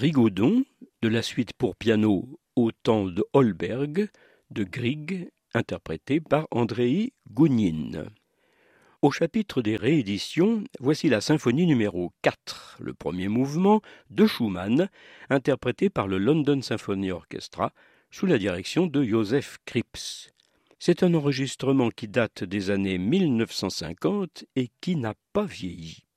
Rigaudon, de la suite pour piano Au temps de Holberg, de Grieg, interprété par Andrei Gounine. Au chapitre des rééditions, voici la symphonie numéro 4, le premier mouvement de Schumann, interprété par le London Symphony Orchestra, sous la direction de Joseph Kripps. C'est un enregistrement qui date des années 1950 et qui n'a pas vieilli.